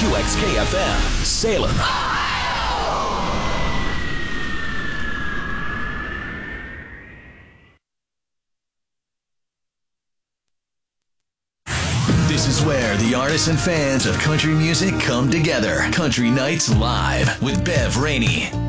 QXKFM, Salem. This is where the artists and fans of country music come together. Country Nights Live with Bev Rainey.